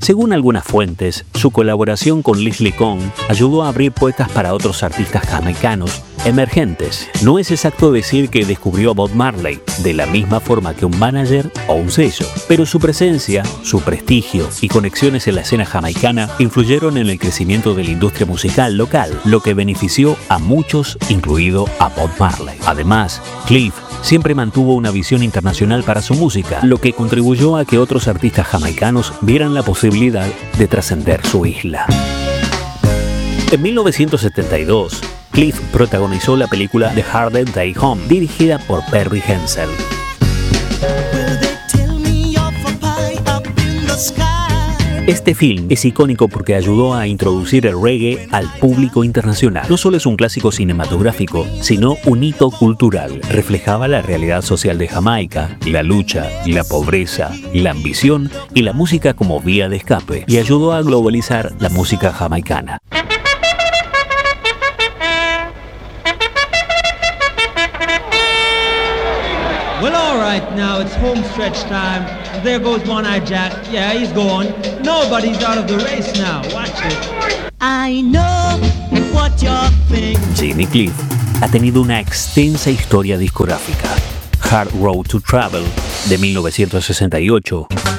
Según algunas fuentes, su colaboración con Leslie Kohn ayudó a abrir puertas para otros artistas jamaicanos emergentes. No es exacto decir que descubrió a Bob Marley de la misma forma que un manager o un sello, pero su presencia, su prestigio y conexiones en la escena jamaicana influyeron en el crecimiento de la industria musical local, lo que benefició a muchos, incluido a Bob Marley. Además, Cliff siempre mantuvo una visión internacional para su música, lo que contribuyó a que otros artistas jamaicanos vieran la posibilidad de trascender su isla. En 1972, Cliff protagonizó la película The Hard Day Home, dirigida por Perry Hensel. Este film es icónico porque ayudó a introducir el reggae al público internacional. No solo es un clásico cinematográfico, sino un hito cultural. Reflejaba la realidad social de Jamaica, la lucha, la pobreza, la ambición y la música como vía de escape, y ayudó a globalizar la música jamaicana. Well, all right, now it's home stretch time. There goes One-Eye Jack. Yeah, he's gone. Nobody's out of the race now. Watch it. I know what you're thinking. Jimmy Cliff ha tenido una extensa historia discográfica. Hard Road to Travel, de 1968,